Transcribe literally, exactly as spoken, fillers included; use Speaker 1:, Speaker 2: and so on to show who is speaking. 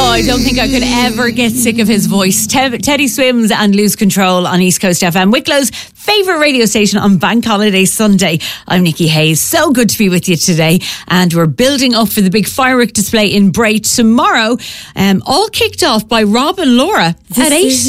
Speaker 1: I don't think I could ever get sick of his voice. Te- Teddy Swims and Lose Control on East Coast F M, Wicklow's favourite radio station on Bank Holiday Sunday. I'm Nikki Hayes. So good to be with you today. And we're building up for the big firework display in Bray tomorrow. Um, all kicked off by Rob and Laura
Speaker 2: This
Speaker 1: at eight.
Speaker 2: Is